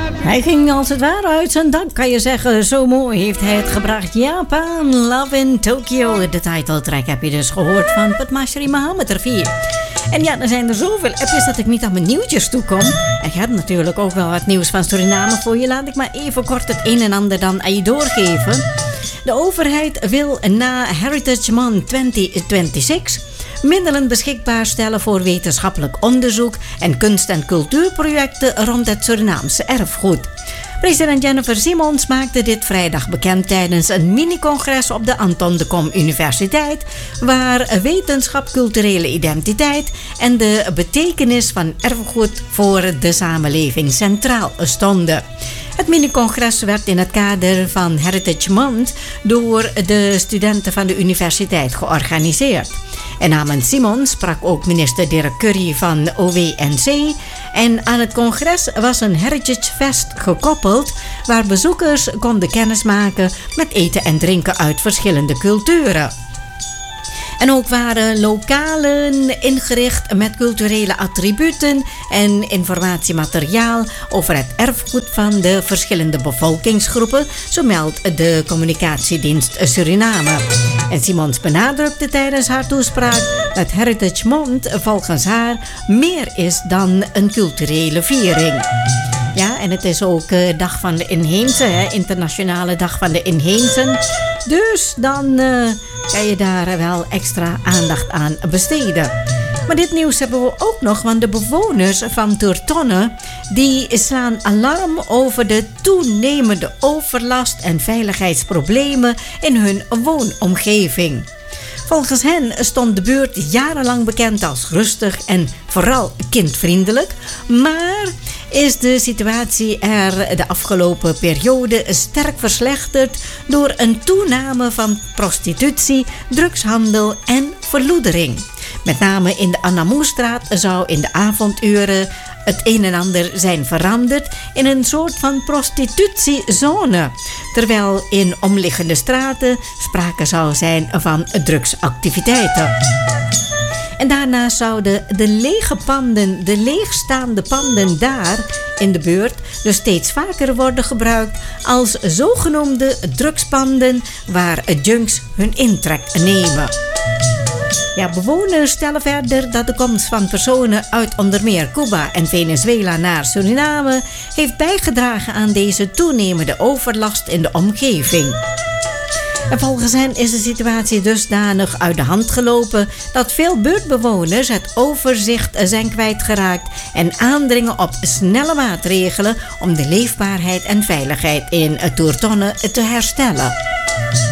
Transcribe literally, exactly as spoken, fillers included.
Hij ging als het ware uit zijn dak, kan je zeggen. Zo mooi heeft hij het gebracht. Japan, Love in Tokyo. De titeltrack heb je dus gehoord van Padmasri Mohammed Rafi. En ja, er zijn er zoveel appjes dat ik niet aan mijn nieuwtjes toe kom. En ik heb natuurlijk ook wel wat nieuws van Suriname voor je. Laat ik maar even kort het een en ander dan aan je doorgeven. De overheid wil na Heritage Month twintig eenentwintig middelen beschikbaar stellen voor wetenschappelijk onderzoek en kunst- en cultuurprojecten rond het Surinaamse erfgoed. President Jennifer Simons maakte dit vrijdag bekend tijdens een mini-congres op de Anton de Kom Universiteit, waar wetenschap, culturele identiteit en de betekenis van erfgoed voor de samenleving centraal stonden. Het mini-congres werd in het kader van Heritage Month door de studenten van de universiteit georganiseerd. En namens Simons sprak ook minister Dirk Curry van O W N C. En aan het congres was een Heritage Fest gekoppeld, waar bezoekers konden kennismaken met eten en drinken uit verschillende culturen. En ook waren lokalen ingericht met culturele attributen en informatiemateriaal over het erfgoed van de verschillende bevolkingsgroepen, zo meldt de communicatiedienst Suriname. En Simons benadrukte tijdens haar toespraak dat Heritage Month volgens haar meer is dan een culturele viering. Ja, en het is ook uh, dag van de inheemse, hè, internationale dag van de inheemsen. Dus dan uh, kan je daar wel extra aandacht aan besteden. Maar dit nieuws hebben we ook nog, want de bewoners van Turtonne die slaan alarm over de toenemende overlast en veiligheidsproblemen in hun woonomgeving. Volgens hen stond de buurt jarenlang bekend als rustig en vooral kindvriendelijk, maar is de situatie er de afgelopen periode sterk verslechterd door een toename van prostitutie, drugshandel en verloedering. Met name in de Anamoestraat zou in de avonduren het een en ander zijn veranderd in een soort van prostitutiezone, terwijl in omliggende straten sprake zou zijn van drugsactiviteiten. En daarnaast zouden de lege panden, de leegstaande panden daar in de buurt dus steeds vaker worden gebruikt als zogenoemde drugspanden waar junks hun intrek nemen. Ja, bewoners stellen verder dat de komst van personen uit onder meer Cuba en Venezuela naar Suriname heeft bijgedragen aan deze toenemende overlast in de omgeving. En volgens hen is de situatie dusdanig uit de hand gelopen dat veel buurtbewoners het overzicht zijn kwijtgeraakt en aandringen op snelle maatregelen om de leefbaarheid en veiligheid in Turtonne te herstellen.